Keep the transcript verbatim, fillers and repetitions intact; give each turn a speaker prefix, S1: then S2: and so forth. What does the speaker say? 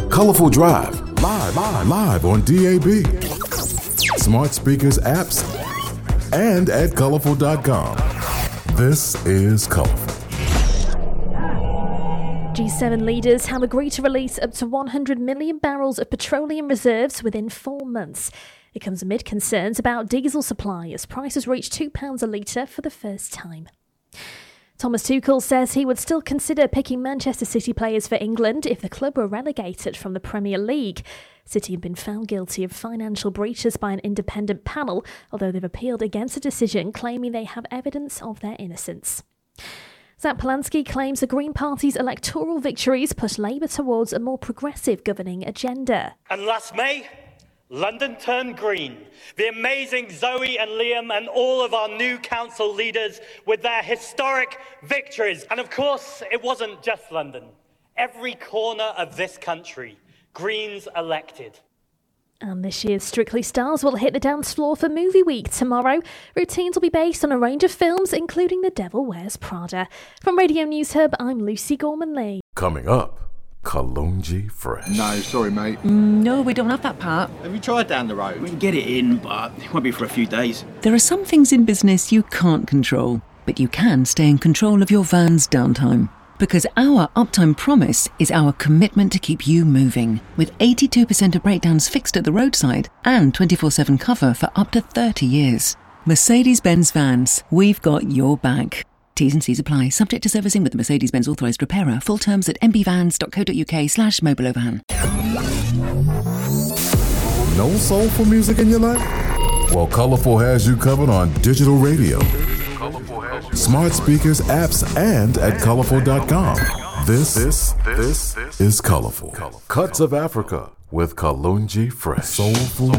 S1: Colorful Drive, live, live, live on D A B, smart speakers, apps, and at colorful dot com. This is Colorful.
S2: G seven leaders have agreed to release up to one hundred million barrels of petroleum reserves within four months. It comes amid concerns about diesel supply as prices reach two pounds a litre for the first time. Thomas Tuchel says he would still consider picking Manchester City players for England if the club were relegated from the Premier League. City have been found guilty of financial breaches by an independent panel, although they've appealed against the decision, claiming they have evidence of their innocence. Zach Polanski claims the Green Party's electoral victories push Labour towards a more progressive governing agenda.
S3: And last May, London turned green. The amazing Zoe and Liam and all of our new council leaders with their historic victories. And of course, it wasn't just London. Every corner of this country, Greens elected.
S2: And this year's Strictly Stars will hit the dance floor for Movie Week tomorrow. Routines will be based on a range of films, including The Devil Wears Prada. From Radio News Hub, I'm Lucy Gorman-Lee.
S1: Coming up, Kalonji Fresh.
S4: No, sorry, mate.
S5: Mm, no, we don't have that part.
S4: Have you tried down the road?
S6: We can get it in, but it won't be for a few days.
S5: There are some things in business you can't control, but you can stay in control of your van's downtime. Because our uptime promise is our commitment to keep you moving. With eighty-two percent of breakdowns fixed at the roadside and twenty-four seven cover for up to thirty years. Mercedes-Benz Vans, we've got your back. T's and C's apply. Subject to servicing with the Mercedes-Benz authorised repairer. Full terms at m b vans dot co dot u k slash mobile overhan.
S1: No soulful music in your life? Well, Colorful has you covered on digital radio, smart speakers, apps, and at colorful dot com. This, this, this is Colorful. Cuts of Africa with Kalonji Fresh. Soulful